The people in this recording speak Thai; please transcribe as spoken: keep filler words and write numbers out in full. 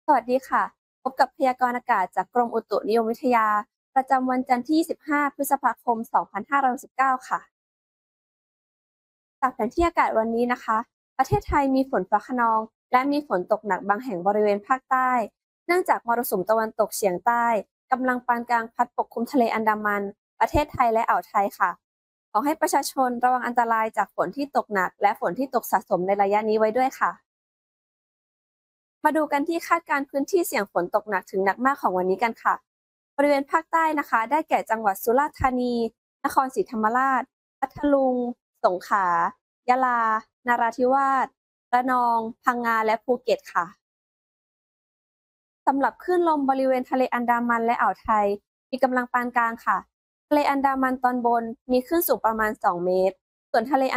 สวัสดีค่ะ พบกับพยากรณ์อากาศจากกรมอุตุนิยมวิทยา ประจำวันจันทร์ที่ ยี่สิบห้า พฤษภาคม สองพันห้าร้อยหกสิบเก้า ค่ะ จากแผนที่อากาศวันนี้นะคะ ประเทศไทยมีฝนฟ้าคะนอง และมีฝนตกหนักบางแห่งบริเวณภาคใต้ เนื่องจากมรสุมตะวันตกเฉียงใต้กำลังปานกลางพัดปกคลุมทะเลอันดามัน ประเทศไทยและอ่าวไทยค่ะ ขอให้ประชาชนระวังอันตรายจากฝนที่ตกหนักและฝนที่ตกสะสมในระยะนี้ไว้ด้วยค่ะ มาดูกันที่คาดการณ์พื้นที่เสี่ยงฝนตกหนักถึงหนักมากของวันนี้กันค่ะ บริเวณภาคใต้นะคะ ได้แก่จังหวัดสุราษฎร์ธานี นครศรีธรรมราช พัทลุง สงขลา ยะลา นราธิวาส ระนอง พังงา และภูเก็ตค่ะ สำหรับคลื่นลมบริเวณทะเลอันดามันและอ่าวไทยมีกำลังปานกลางค่ะ ทะเลอันดามันตอนบนมีคลื่นสูงประมาณ สอง เมตร ส่วนทะเล